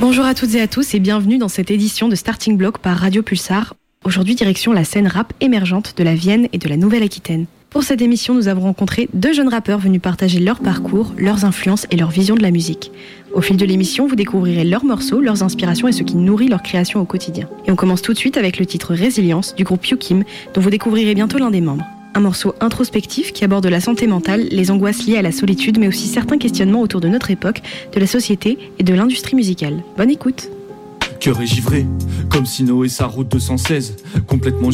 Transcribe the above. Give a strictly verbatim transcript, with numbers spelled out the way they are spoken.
Bonjour à toutes et à tous et bienvenue dans cette édition de Starting Block par Radio Pulsar. Aujourd'hui, direction la scène rap émergente de la Vienne et de la Nouvelle-Aquitaine. Pour cette émission, nous avons rencontré deux jeunes rappeurs venus partager leur parcours, leurs influences et leur vision de la musique. Au fil de l'émission, vous découvrirez leurs morceaux, leurs inspirations et ce qui nourrit leur création au quotidien. Et on commence tout de suite avec le titre Résilience du groupe Yukim, dont vous découvrirez bientôt l'un des membres. Un morceau introspectif qui aborde la santé mentale, les angoisses liées à la solitude, mais aussi certains questionnements autour de notre époque, de la société et de l'industrie musicale. Bonne écoute. Cœur est givré, comme Sino et sa route deux cent seize. Complètement